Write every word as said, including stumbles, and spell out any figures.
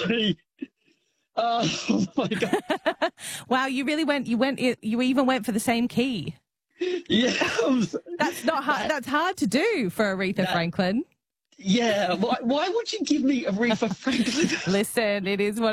me. Oh, my God. Wow, you really went, you went, you even went for the same key. Yeah. That's not hard. That, that's hard to do for Aretha that, Franklin. Yeah. Why, why would you give me Aretha Franklin? Listen, it is what